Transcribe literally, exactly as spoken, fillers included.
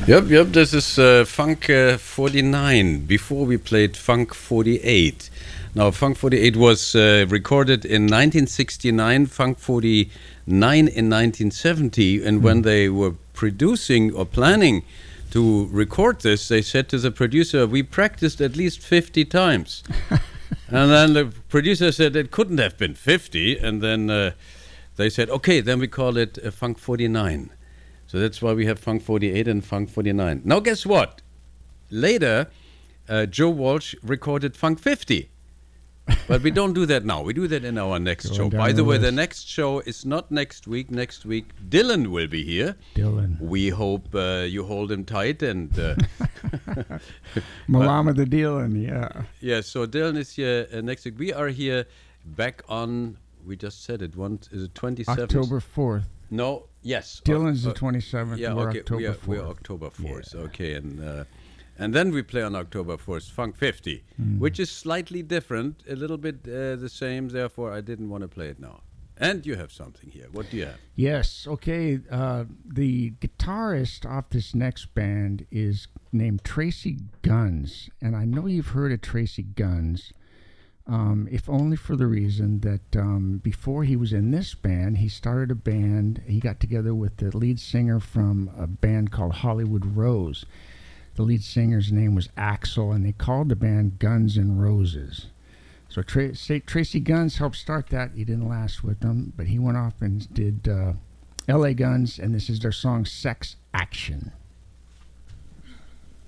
Yep, yep. This is uh, Funk uh, forty-nine. Before we played Funk forty-eight. Now, Funk forty-eight was uh, recorded in nineteen sixty-nine, Funk forty-nine in nineteen seventy. And mm. when they were producing or planning to record this, they said to the producer, we practiced at least fifty times. And then the producer said it couldn't have been fifty. And then uh, they said, okay, then we call it uh, Funk forty-nine. So that's why we have Funk forty-eight and Funk forty-nine. Now, guess what? Later, uh, Joe Walsh recorded Funk fifty. But we don't do that now. We do that in our next show. By the way, the next show is not next week. Next week, Dylan will be here. Dylan. We hope uh, you hold him tight. and uh, Malama the Dylan, yeah. Yeah, so Dylan is here uh, next week. We are here back on, we just said it, one, is it twenty-seventh? October fourth. No, yes. Dylan's uh, the twenty-seventh. Yeah, we're okay. October we are, fourth. we are October fourth. Yeah. Okay, and uh, and then we play on October fourth Funk fifty, mm. which is slightly different, a little bit uh, the same. Therefore, I didn't want to play it now. And you have something here. What do you have? Yes. Okay. Uh, the guitarist off this next band is named Tracy Guns, and I know you've heard of Tracy Guns. Um, if only for the reason that um, before he was in this band, he started a band. He got together with the lead singer from a band called Hollywood Rose. The lead singer's name was Axl, and they called the band Guns N' Roses. So Tra- Tracy Guns helped start that. He didn't last with them, but he went off and did uh, L A Guns, and this is their song Sex Action.